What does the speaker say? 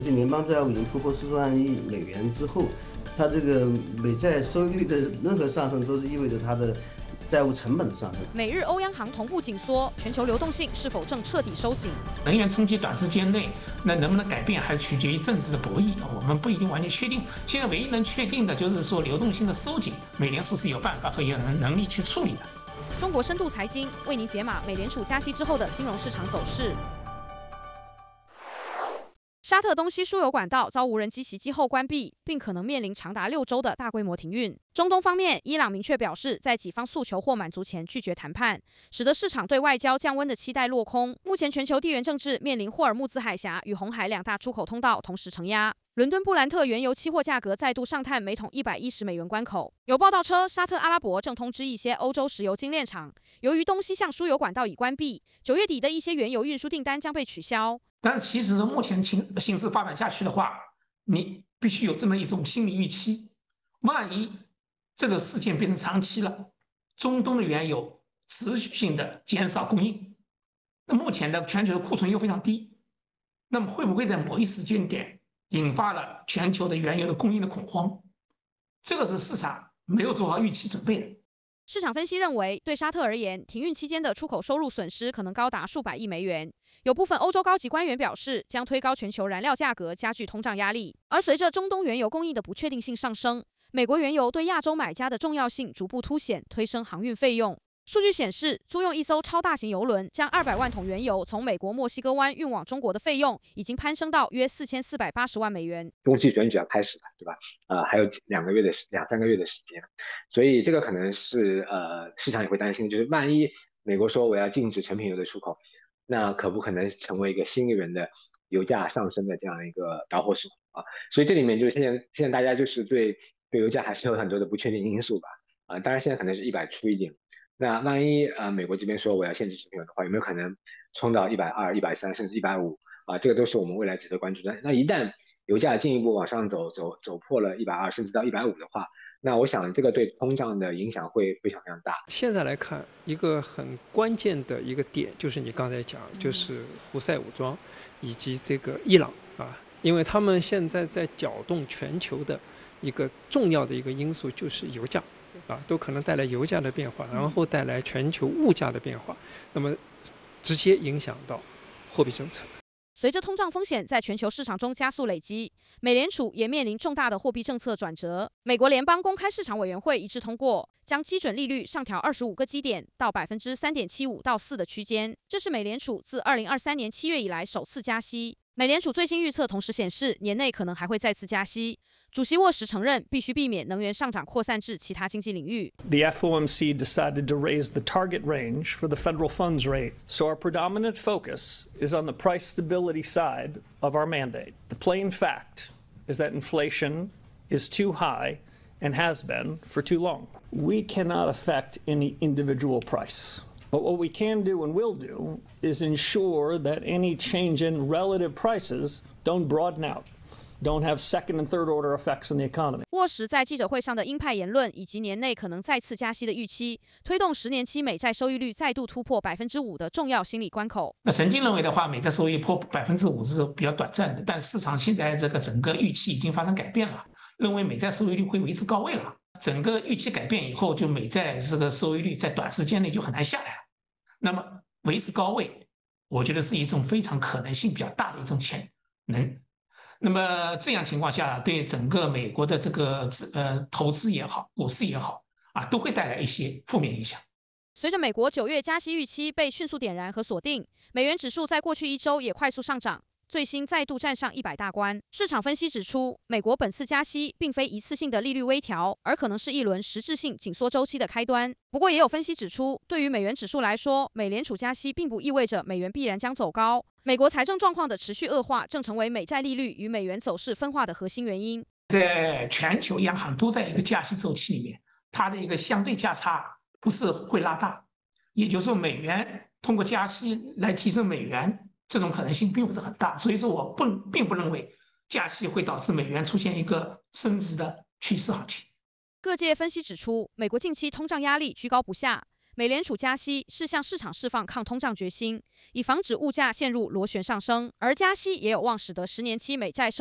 联邦债务已经突破40万亿美元之后，它这个美债收益率的任何上升，都是意味着它的债务成本的上升。 美日欧央行同步紧缩，全球流动性是否正彻底收紧？ 能源冲击短时间内那能不能改变，还是取决于政治的博弈，我们不一定完全确定。现在唯一能确定的就是说，流动性的收紧，美联储是有办法和有能力去处理的。 中国深度财经为您解码美联储加息之后的金融市场走势。沙特东西输油管道遭无人机袭击后关闭，并可能面临长达6周的大规模停运。中东方面，伊朗明确表示，在己方诉求或满足前拒绝谈判，使得市场对外交降温的期待落空。目前全球地缘政治面临霍尔木兹海峡与红海2大出口通道同时承压。伦敦布兰特原油期货价格再度上探每桶$110关口。有报道称，沙特阿拉伯正通知一些欧洲石油精炼厂，由于东西向输油管道已关闭，9月底的一些原油运输订单将被取消。 但是其实目前形势发展下去的话，你必须有这么一种心理预期，万一这个事件变成长期了，中东的原油持续性的减少供应，那目前的全球的库存又非常低，那么会不会在某一时间点引发了全球的原油的供应的恐慌？这个是市场没有做好预期准备的。 市场分析认为，对沙特而言，停运期间的出口收入损失可能高达数百亿美元。有部分欧洲高级官员表示，将推高全球燃料价格，加剧通胀压力。而随着中东原油供应的不确定性上升，美国原油对亚洲买家的重要性逐步凸显，推升航运费用。数据显示，租用一艘超大型邮轮将200万桶原油从美国墨西哥湾运往中国的费用，已经攀升到约4480万美元。 中期选举要开始了，对吧？还有2、3个月的时间，所以这个可能是市场也会担心，就是万一美国说我要禁止成品油的出口，那可不可能成为一个新一轮的油价上升的这样一个导火索啊？所以这里面就是现在大家就是对油价还是有很多的不确定因素吧。当然现在可能是100出一点。那万一美国这边说我要限制成品油的话，有没有可能冲到120、130甚至150啊？这个都是我们未来值得关注的。那一旦油价进一步往上走破了120甚至到150的话，那我想这个对通胀的影响会非常非常大。 现在来看，一个很关键的一个点就是你刚才讲，就是胡塞武装以及这个伊朗啊，因为他们现在在搅动全球的一个重要的一个因素就是油价。都可能带来油价的变化，然后带来全球物价的变化，那么直接影响到货币政策。 随着通胀风险在全球市场中加速累积，美联储也面临重大的货币政策转折。美国联邦公开市场委员会一致通过，将基准利率上调25个基点到3.75%到4%的区间，这是美联储自2023年7月以来首次加息。美联储最新预测同时显示，年内可能还会再次加息。主席沃什承认，必须避免能源上涨扩散至其他经济领域。 The FOMC decided to raise the target range for the federal funds rate, so our predominant focus is on the price stability side of our mandate. The plain fact is that inflation is too high and has been for too long. We cannot affect any individual price. But what we can do and will do is ensure that any change in relative prices don't broaden out.Don't have second and third order effects in the economy. 沃什在记者会上的鹰派言论，以及年内可能再次加息的预期，推动10年期美债收益率再度突破5%的重要心理关口。 那曾经认为的话，美债收益破5%是比较短暂的，但市场现在这个整个预期已经发生改变了，认为美债收益率会维持高位了。整个预期改变以后，就美债这个收益率在短时间内就很难下来了。那么维持高位，我觉得是一种非常可能性比较大的一种潜能。那么这样情况下，对整个美国的这个投资也好，股市也好都会带来一些负面影响。 随着美国9月加息预期被迅速点燃和锁定，美元指数在过去1周也快速上涨，最新再度站上100大关。市场分析指出，美国本次加息并非一次性的利率微调，而可能是一轮实质性紧缩周期的开端。不过也有分析指出，对于美元指数来说，美联储加息并不意味着美元必然将走高。美国财政状况的持续恶化，正成为美债利率与美元走势分化的核心原因。 在全球央行都在一个加息周期里面，它的一个相对价差不是会拉大，也就是说美元通过加息来提升美元，这种可能性并不是很大。所以说我并不认为加息会导致美元出现一个升值的趋势行情。 各界分析指出，美国近期通胀压力居高不下， 美联储加息是向市场释放抗通胀决心，以防止物价陷入螺旋上升，而加息也有望使得10年期美债